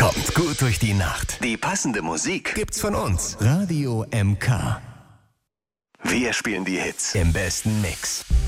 Kommt gut durch die Nacht. Die passende Musik gibt's von uns. Radio MK. Wir spielen die Hits im besten Mix.